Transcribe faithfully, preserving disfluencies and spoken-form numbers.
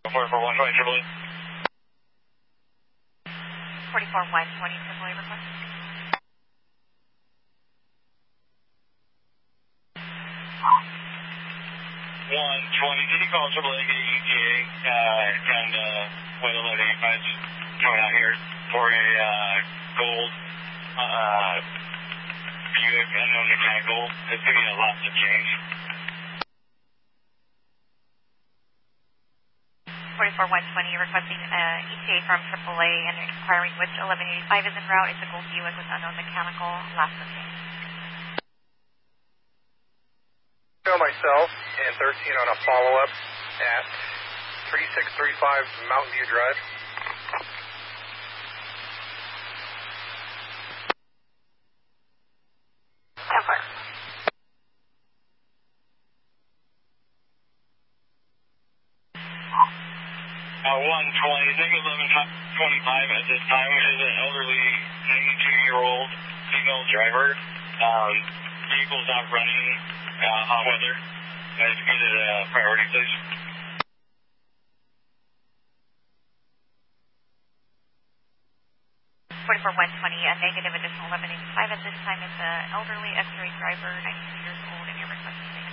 forty-four one twenty, triple A. forty-four one twenty, triple A request. one twenty, can you call triple A, get E T A, uh, and, uh, Wait eleven eighty-five, just coming out here for a, uh, gold, uh, Buick unknown mechanical. It's giving me a lot of change. forty-four one twenty, requesting uh, E T A from triple A and inquiring which eleven eighty-five is en route. It's a gold Buick with unknown mechanical, last of change. Myself and thirteen on a follow-up at thirty-six thirty-five Mountain View Drive. Empire. Uh, one twenty, negative eleven twenty-five at this time is an elderly ninety-two-year-old female driver. Um, vehicle's not running, uh, hot weather. Guys, get it a uh, priority, please. forty-four one twenty, a negative additional eleven eighty-five at this time is an elderly X-ray driver, ninety-two years old, and your request.